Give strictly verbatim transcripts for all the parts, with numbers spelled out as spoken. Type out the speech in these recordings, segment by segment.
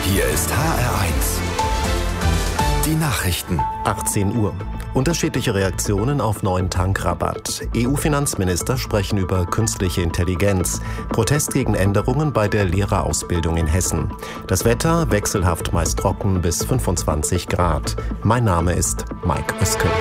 Hier ist H R eins. Die Nachrichten. achtzehn Uhr. Unterschiedliche Reaktionen auf neuen Tankrabatt. E U-Finanzminister sprechen über künstliche Intelligenz. Protest gegen Änderungen bei der Lehrerausbildung in Hessen. Das Wetter wechselhaft meist trocken bis fünfundzwanzig Grad. Mein Name ist Mike Oesken.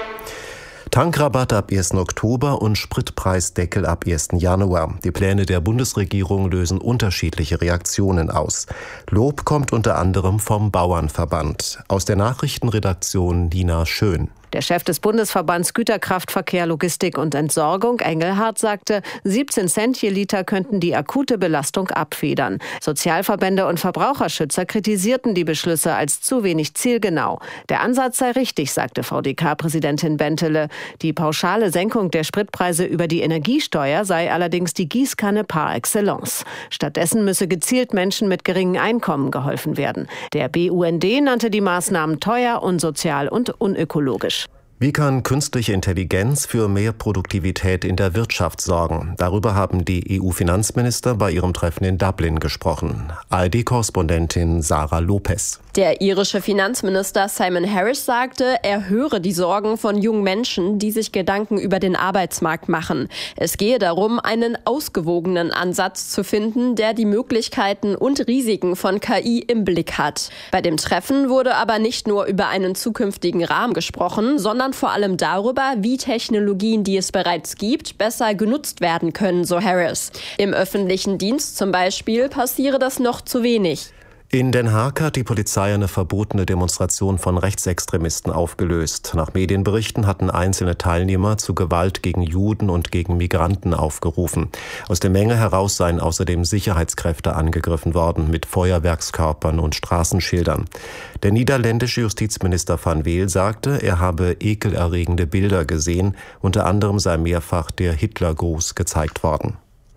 Tankrabatt ab ersten Oktober und Spritpreisdeckel ab ersten Januar. Die Pläne der Bundesregierung lösen unterschiedliche Reaktionen aus. Lob kommt unter anderem vom Bauernverband. Aus der Nachrichtenredaktion Nina Schön. Der Chef des Bundesverbands Güterkraftverkehr, Logistik und Entsorgung, Engelhardt, sagte, siebzehn Cent je Liter könnten die akute Belastung abfedern. Sozialverbände und Verbraucherschützer kritisierten die Beschlüsse als zu wenig zielgenau. Der Ansatz sei richtig, sagte V D K-Präsidentin Bentele. Die pauschale Senkung der Spritpreise über die Energiesteuer sei allerdings die Gießkanne par excellence. Stattdessen müsse gezielt Menschen mit geringen Einkommen geholfen werden. Der B U N D nannte die Maßnahmen teuer, unsozial und unökologisch. Wie kann künstliche Intelligenz für mehr Produktivität in der Wirtschaft sorgen? Darüber haben die E U-Finanzminister bei ihrem Treffen in Dublin gesprochen. A R D-Korrespondentin Sarah Lopez. Der irische Finanzminister Simon Harris sagte, er höre die Sorgen von jungen Menschen, die sich Gedanken über den Arbeitsmarkt machen. Es gehe darum, einen ausgewogenen Ansatz zu finden, der die Möglichkeiten und Risiken von K I im Blick hat. Bei dem Treffen wurde aber nicht nur über einen zukünftigen Rahmen gesprochen, sondern vor allem darüber, wie Technologien, die es bereits gibt, besser genutzt werden können, so Harris. Im öffentlichen Dienst zum Beispiel passiere das noch zu wenig. In Den Haag hat die Polizei eine verbotene Demonstration von Rechtsextremisten aufgelöst. Nach Medienberichten hatten einzelne Teilnehmer zu Gewalt gegen Juden und gegen Migranten aufgerufen. Aus der Menge heraus seien außerdem Sicherheitskräfte angegriffen worden mit Feuerwerkskörpern und Straßenschildern. Der niederländische Justizminister Van Weel sagte, er habe ekelerregende Bilder gesehen. Unter anderem sei mehrfach der Hitlergruß gezeigt worden.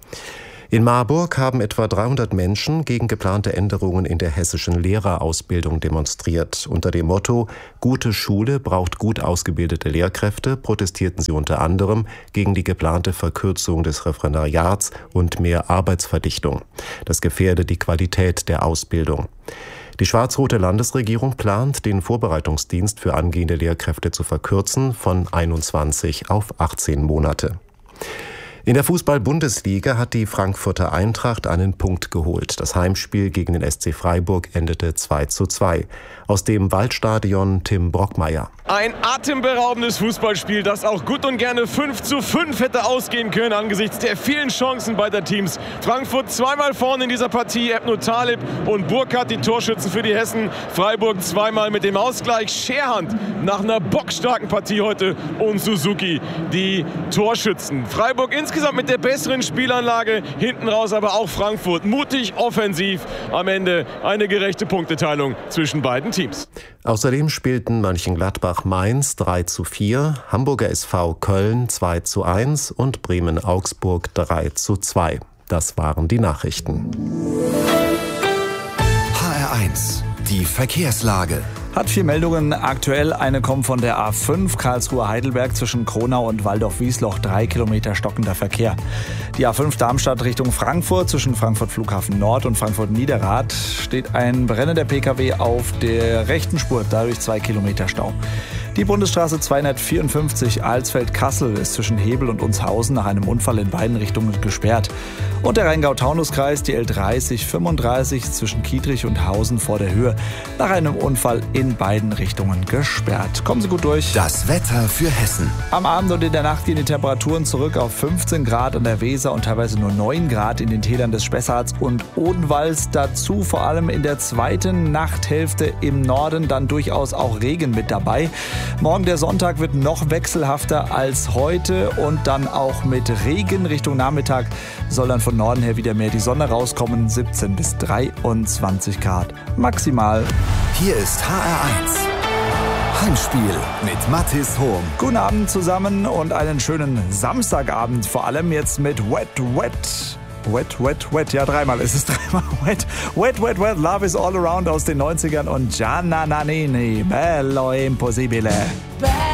In Marburg haben etwa dreihundert Menschen gegen geplante Änderungen in der hessischen Lehrerausbildung demonstriert. Unter dem Motto »Gute Schule braucht gut ausgebildete Lehrkräfte« protestierten sie unter anderem gegen die geplante Verkürzung des Referendariats und mehr Arbeitsverdichtung. Das gefährde die Qualität der Ausbildung. Die schwarz-rote Landesregierung plant, den Vorbereitungsdienst für angehende Lehrkräfte zu verkürzen von einundzwanzig auf achtzehn Monate. In der Fußball-Bundesliga hat die Frankfurter Eintracht einen Punkt geholt. Das Heimspiel gegen den S C Freiburg endete zwei zu zwei. Aus dem Waldstadion Tim Brockmeier. Ein atemberaubendes Fußballspiel, das auch gut und gerne fünf zu fünf hätte ausgehen können angesichts der vielen Chancen beider Teams. Frankfurt zweimal vorne in dieser Partie, Ebno Talib und Burkhardt die Torschützen für die Hessen. Freiburg zweimal mit dem Ausgleich. Scherhand nach einer bockstarken Partie heute und Suzuki die Torschützen. Freiburg insgesamt Insgesamt mit der besseren Spielanlage, hinten raus aber auch Frankfurt. Mutig, offensiv, am Ende eine gerechte Punkteteilung zwischen beiden Teams. Außerdem spielten Mönchengladbach-Mainz drei zu vier, Hamburger S V Köln zwei zu eins und Bremen-Augsburg drei zu zwei. Das waren die Nachrichten. H R eins, die Verkehrslage. Hat vier Meldungen. Aktuell eine kommt von der A fünf Karlsruhe-Heidelberg zwischen Kronau und Waldorf-Wiesloch. Drei Kilometer stockender Verkehr. Die A fünf Darmstadt Richtung Frankfurt zwischen Frankfurt Flughafen Nord und Frankfurt Niederrad steht ein brennender P K W auf der rechten Spur. Dadurch zwei Kilometer Stau. Die Bundesstraße zweihundertvierundfünfzig Alsfeld-Kassel ist zwischen Hebel und Unshausen nach einem Unfall in beiden Richtungen gesperrt. Und der Rheingau-Taunus-Kreis, die L dreißig fünfunddreißig zwischen Kietrich und Hausen vor der Höhe, nach einem Unfall in beiden Richtungen gesperrt. Kommen Sie gut durch. Das Wetter für Hessen. Am Abend und in der Nacht gehen die Temperaturen zurück auf fünfzehn Grad an der Weser und teilweise nur neun Grad in den Tälern des Spessarts und Odenwalds. Dazu vor allem in der zweiten Nachthälfte im Norden dann durchaus auch Regen mit dabei. Morgen der Sonntag wird noch wechselhafter als heute und dann auch mit Regen Richtung Nachmittag soll dann von Norden her wieder mehr die Sonne rauskommen. siebzehn bis dreiundzwanzig Grad maximal. Hier ist H R eins. Heimspiel mit Mathis Hohm. Guten Abend zusammen und einen schönen Samstagabend, vor allem jetzt mit Wet Wet. Wet, wet, wet, ja dreimal ist es dreimal wet. Wet, wet, wet, Love is all around aus den neunzigern und Gianna Nannini, Bello Impossibile.